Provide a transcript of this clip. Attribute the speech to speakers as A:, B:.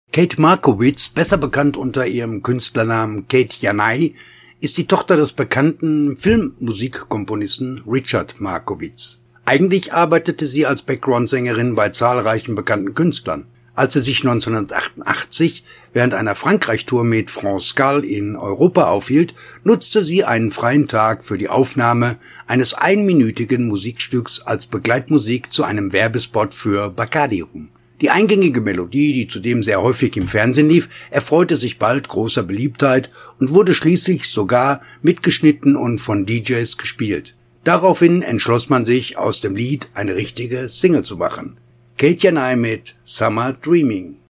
A: Kate Markowitz, besser bekannt unter ihrem Künstlernamen Kate Janai, ist die Tochter des bekannten Filmmusikkomponisten Richard Markowitz. Eigentlich arbeitete sie als Background-Sängerin bei zahlreichen bekannten Künstlern. Als sie sich 1988 während einer Frankreich-Tour mit France Gall in Europa aufhielt, nutzte sie einen freien Tag für die Aufnahme eines einminütigen Musikstücks als Begleitmusik zu einem Werbespot für Bacardi Rum. Die eingängige Melodie, die zudem sehr häufig im Fernsehen lief, erfreute sich bald großer Beliebtheit und wurde schließlich sogar mitgeschnitten und von DJs gespielt. Daraufhin entschloss man sich, aus dem Lied eine richtige Single zu machen. Kate Janai mit Summer Dreaming.